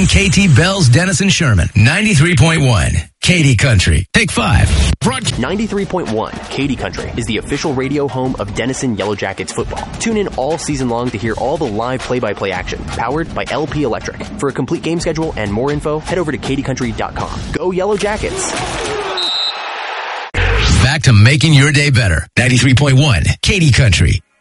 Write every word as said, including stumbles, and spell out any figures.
one K T Bells, Denison Sherman. ninety-three point one Katy Country. Take five. ninety-three point one Katy Country is the official radio home of Denison Yellow Jackets football. Tune in all season long to hear all the live play-by-play action, powered by L P Electric. For a complete game schedule and more info, head over to katy country dot com. Go Yellow Jackets! Back to making your day better. ninety-three point one Katy Country.